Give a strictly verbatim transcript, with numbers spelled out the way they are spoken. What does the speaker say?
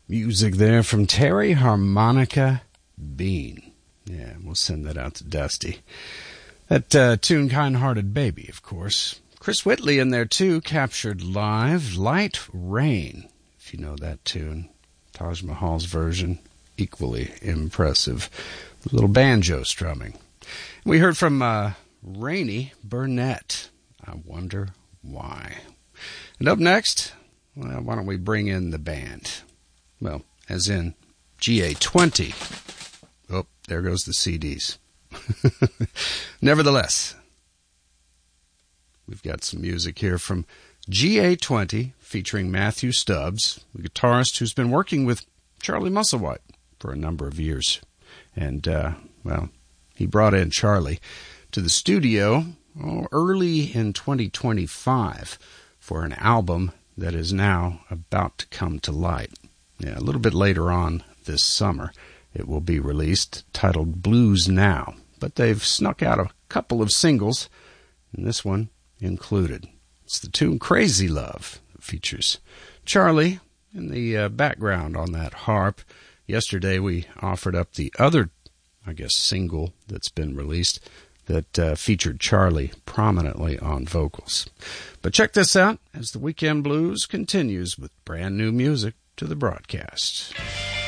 Music there from Terry Harmonica Bean. Yeah, we'll send that out to Dusty. That uh, tune, Kind-Hearted Baby, of course. Chris Whitley in there, too, captured live Light Rain, if you know that tune. Taj Mahal's version, equally impressive. A little banjo strumming. We heard from uh, Rainey Burnett. I Wonder Why. And up next, well, why don't we bring in the band? Well, as in G A twenty. Oh, there goes the C Ds. Nevertheless, we've got some music here from G A twenty featuring Matthew Stubbs, the guitarist who's been working with Charlie Musselwhite for a number of years. And, uh, well, he brought in Charlie to the studio oh, early in twenty twenty-five for an album that is now about to come to light. Yeah, a little bit later on this summer, it will be released, titled Blues Now. But they've snuck out a couple of singles, and this one included. It's the tune Crazy Love. It features Charlie in the uh, background on that harp. Yesterday we offered up the other, I guess, single that's been released that uh, featured Charlie prominently on vocals. But check this out as the Weekend Blues continues with brand new music to the broadcast.